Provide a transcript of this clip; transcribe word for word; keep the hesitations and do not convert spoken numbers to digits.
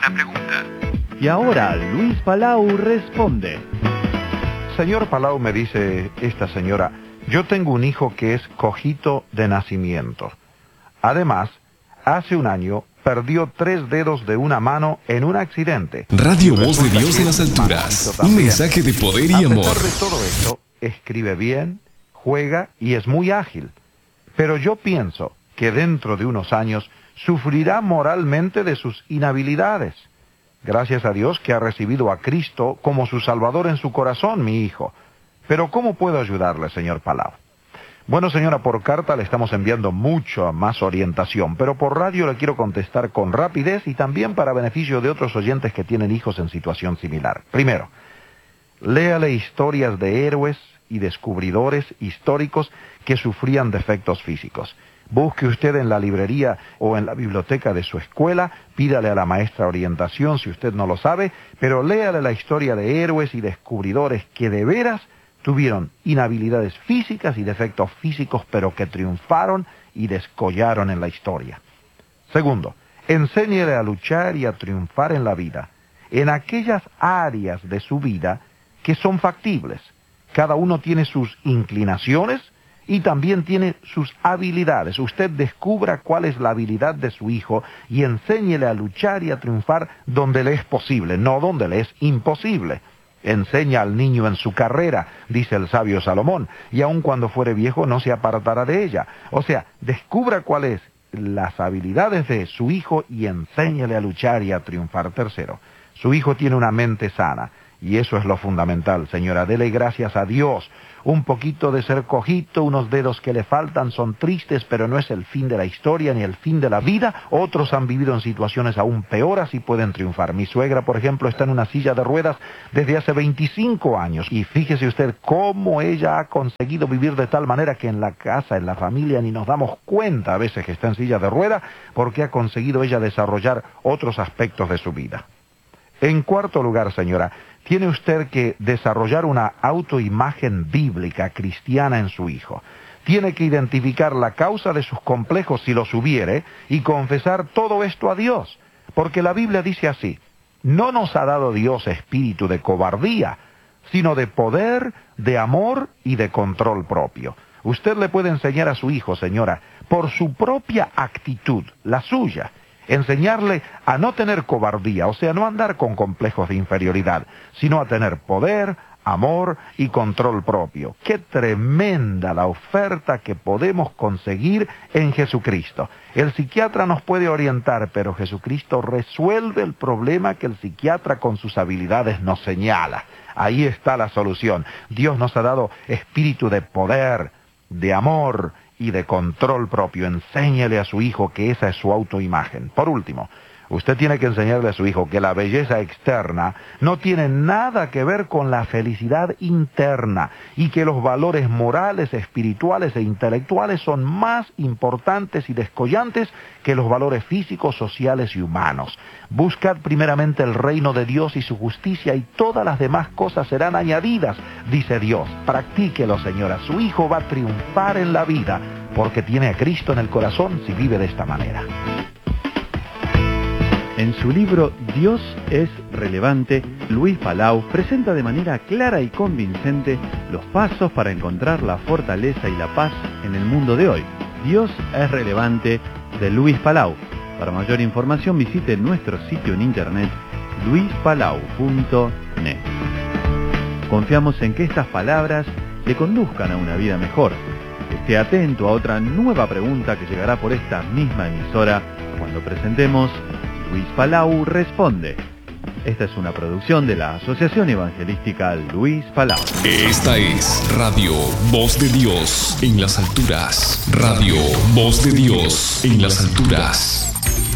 la pregunta. Y ahora Luis Palau responde. Señor Palau, me dice esta señora, yo tengo un hijo que es cojito de nacimiento. Además, hace un año perdió tres dedos de una mano en un accidente. Radio Voz de Dios en las alturas. Un mensaje de poder y amor. A pesar de todo esto, escribe bien, juega y es muy ágil. Pero yo pienso que dentro de unos años sufrirá moralmente de sus inhabilidades. Gracias a Dios que ha recibido a Cristo como su Salvador en su corazón, mi hijo. Pero ¿cómo puedo ayudarle, señor Palau? Bueno, señora, por carta le estamos enviando mucho más orientación, pero por radio le quiero contestar con rapidez y también para beneficio de otros oyentes que tienen hijos en situación similar. Primero, léale historias de héroes y descubridores históricos que sufrían defectos físicos. Busque usted en la librería o en la biblioteca de su escuela, pídale a la maestra orientación si usted no lo sabe, pero léale la historia de héroes y descubridores que de veras tuvieron inhabilidades físicas y defectos físicos, pero que triunfaron y descollaron en la historia. Segundo, enséñele a luchar y a triunfar en la vida, en aquellas áreas de su vida que son factibles. Cada uno tiene sus inclinaciones y también tiene sus habilidades. Usted descubra cuál es la habilidad de su hijo y enséñele a luchar y a triunfar donde le es posible, no donde le es imposible. Enseña al niño en su carrera, dice el sabio Salomón, y aun cuando fuere viejo no se apartará de ella. O sea, descubra cuáles las habilidades de su hijo y enséñele a luchar y a triunfar. Tercero, su hijo tiene una mente sana. Y eso es lo fundamental, señora. Dele gracias a Dios. Un poquito de ser cojito, unos dedos que le faltan son tristes, pero no es el fin de la historia ni el fin de la vida. Otros han vivido en situaciones aún peores y pueden triunfar. Mi suegra, por ejemplo, está en una silla de ruedas desde hace veinticinco años. Y fíjese usted cómo ella ha conseguido vivir de tal manera que en la casa, en la familia, ni nos damos cuenta a veces que está en silla de ruedas, porque ha conseguido ella desarrollar otros aspectos de su vida. En cuarto lugar, señora, tiene usted que desarrollar una autoimagen bíblica cristiana en su hijo. Tiene que identificar la causa de sus complejos si los hubiere y confesar todo esto a Dios. Porque la Biblia dice así, no nos ha dado Dios espíritu de cobardía, sino de poder, de amor y de control propio. Usted le puede enseñar a su hijo, señora, por su propia actitud, la suya, enseñarle a no tener cobardía, o sea, no andar con complejos de inferioridad, sino a tener poder, amor y control propio. ¡Qué tremenda la oferta que podemos conseguir en Jesucristo! El psiquiatra nos puede orientar, pero Jesucristo resuelve el problema que el psiquiatra con sus habilidades nos señala. Ahí está la solución. Dios nos ha dado espíritu de poder, de amor y de control propio. Enséñele a su hijo que esa es su autoimagen. Por último, usted tiene que enseñarle a su hijo que la belleza externa no tiene nada que ver con la felicidad interna y que los valores morales, espirituales e intelectuales son más importantes y descollantes que los valores físicos, sociales y humanos. Buscad primeramente el reino de Dios y su justicia y todas las demás cosas serán añadidas, dice Dios. Practíquelo, señora. Su hijo va a triunfar en la vida porque tiene a Cristo en el corazón si vive de esta manera. En su libro Dios es relevante, Luis Palau presenta de manera clara y convincente los pasos para encontrar la fortaleza y la paz en el mundo de hoy. Dios es relevante, de Luis Palau. Para mayor información visite nuestro sitio en internet luis palau punto net. Confiamos en que estas palabras le conduzcan a una vida mejor. Esté atento a otra nueva pregunta que llegará por esta misma emisora cuando presentemos Luis Palau Responde. Esta es una producción de la Asociación Evangelística Luis Palau. Esta es Radio Voz de Dios en las alturas. Radio Voz de Dios en las alturas.